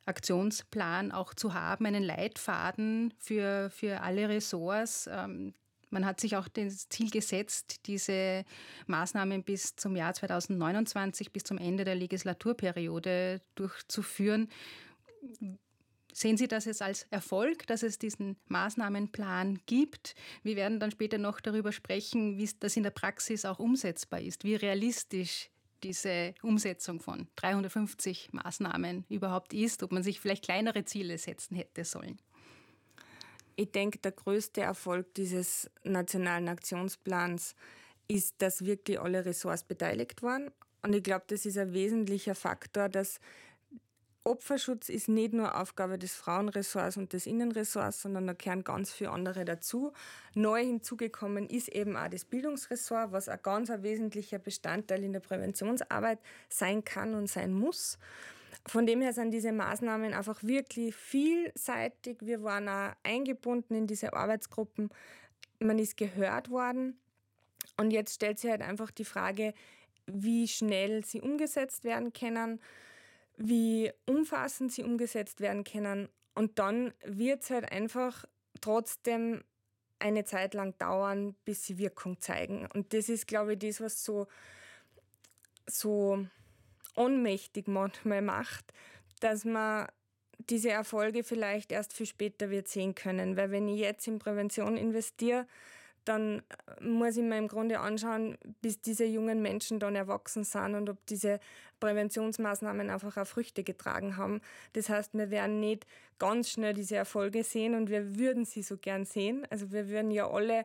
Aktionsplan auch zu haben, einen Leitfaden für alle Ressorts. Man hat sich auch das Ziel gesetzt, diese Maßnahmen bis zum Jahr 2029, bis zum Ende der Legislaturperiode durchzuführen. Sehen Sie das jetzt als Erfolg, dass es diesen Maßnahmenplan gibt? Wir werden dann später noch darüber sprechen, wie das in der Praxis auch umsetzbar ist, wie realistisch diese Umsetzung von 350 Maßnahmen überhaupt ist, ob man sich vielleicht kleinere Ziele setzen hätte sollen. Ich denke, der größte Erfolg dieses nationalen Aktionsplans ist, dass wirklich alle Ressorts beteiligt waren. Und ich glaube, das ist ein wesentlicher Faktor, dass Opferschutz ist nicht nur Aufgabe des Frauenressorts und des Innenressorts, sondern da gehören ganz viele andere dazu. Neu hinzugekommen ist eben auch das Bildungsressort, was ein ganz wesentlicher Bestandteil in der Präventionsarbeit sein kann und sein muss. Von dem her sind diese Maßnahmen einfach wirklich vielseitig. Wir waren auch eingebunden in diese Arbeitsgruppen. Man ist gehört worden. Und jetzt stellt sich halt einfach die Frage, wie schnell sie umgesetzt werden können, wie umfassend sie umgesetzt werden können. Und dann wird es halt einfach trotzdem eine Zeit lang dauern, bis sie Wirkung zeigen. Und das ist, glaube ich, das, was so ohnmächtig manchmal macht, dass man diese Erfolge vielleicht erst viel später wird sehen können. Weil wenn ich jetzt in Prävention investiere, dann muss ich mir im Grunde anschauen, bis diese jungen Menschen dann erwachsen sind und ob diese Präventionsmaßnahmen einfach auch Früchte getragen haben. Das heißt, wir werden nicht ganz schnell diese Erfolge sehen und wir würden sie so gern sehen. Also wir würden ja alle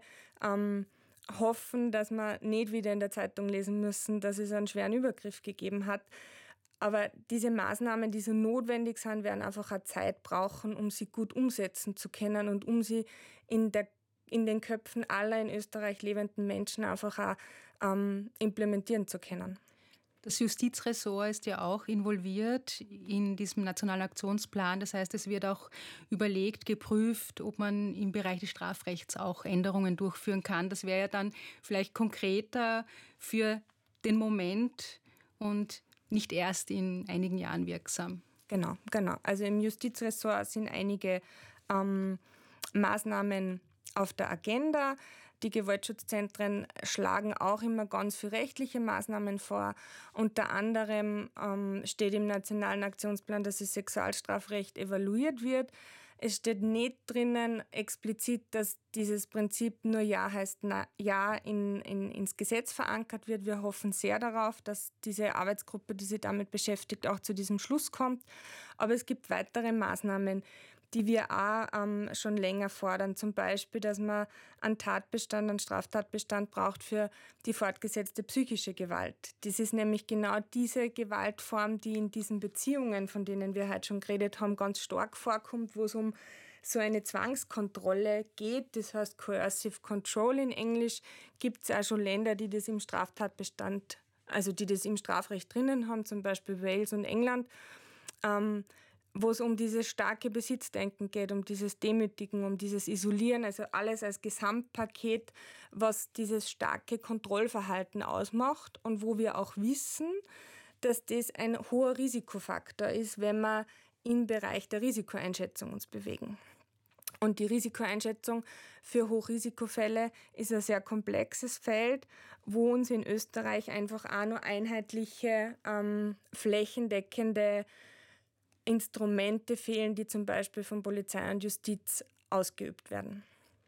hoffen, dass wir nicht wieder in der Zeitung lesen müssen, dass es einen schweren Übergriff gegeben hat. Aber diese Maßnahmen, die so notwendig sind, werden einfach auch Zeit brauchen, um sie gut umsetzen zu können und um sie in den Köpfen aller in Österreich lebenden Menschen einfach auch implementieren zu können. Das Justizressort ist ja auch involviert in diesem nationalen Aktionsplan. Das heißt, es wird auch überlegt, geprüft, ob man im Bereich des Strafrechts auch Änderungen durchführen kann. Das wäre ja dann vielleicht konkreter für den Moment und nicht erst in einigen Jahren wirksam. Genau. Also im Justizressort sind einige Maßnahmen auf der Agenda. Die Gewaltschutzzentren schlagen auch immer ganz viele rechtliche Maßnahmen vor. Unter anderem steht im Nationalen Aktionsplan, dass das Sexualstrafrecht evaluiert wird. Es steht nicht drinnen explizit, dass dieses Prinzip nur Ja heißt Ja ins Gesetz verankert wird. Wir hoffen sehr darauf, dass diese Arbeitsgruppe, die sich damit beschäftigt, auch zu diesem Schluss kommt. Aber es gibt weitere Maßnahmen, die wir auch schon länger fordern. Zum Beispiel, dass man einen Straftatbestand braucht für die fortgesetzte psychische Gewalt. Das ist nämlich genau diese Gewaltform, die in diesen Beziehungen, von denen wir heute schon geredet haben, ganz stark vorkommt, wo es um so eine Zwangskontrolle geht. Das heißt Coercive Control in Englisch. Gibt es auch schon Länder, die das im Straftatbestand, also die das im Strafrecht drinnen haben, zum Beispiel Wales und England. Wo es um dieses starke Besitzdenken geht, um dieses Demütigen, um dieses Isolieren, also alles als Gesamtpaket, was dieses starke Kontrollverhalten ausmacht und wo wir auch wissen, dass das ein hoher Risikofaktor ist, wenn wir im Bereich der Risikoeinschätzung uns bewegen. Und die Risikoeinschätzung für Hochrisikofälle ist ein sehr komplexes Feld, wo uns in Österreich einfach auch nur einheitliche, flächendeckende Instrumente fehlen, die zum Beispiel von Polizei und Justiz ausgeübt werden.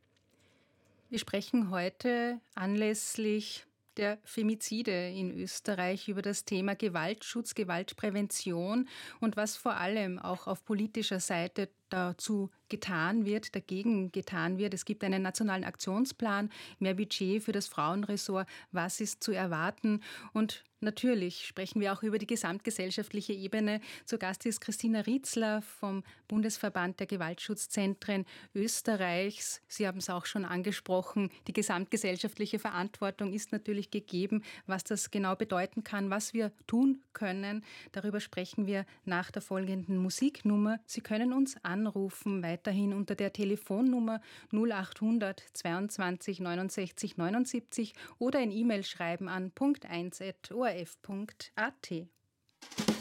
Wir sprechen heute anlässlich der Femizide in Österreich über das Thema Gewaltschutz, Gewaltprävention und was vor allem auch auf politischer Seite dagegen getan wird. Es gibt einen nationalen Aktionsplan, mehr Budget für das Frauenressort. Was ist zu erwarten? Und natürlich sprechen wir auch über die gesamtgesellschaftliche Ebene. Zu Gast ist Christina Rietzler vom Bundesverband der Gewaltschutzzentren Österreichs. Sie haben es auch schon angesprochen. Die gesamtgesellschaftliche Verantwortung ist natürlich gegeben. Was das genau bedeuten kann, was wir tun können, darüber sprechen wir nach der folgenden Musiknummer. Sie können uns anrufen, weiterhin unter der Telefonnummer 0800 22 69 79 oder ein E-Mail schreiben an punkt1@orf.at.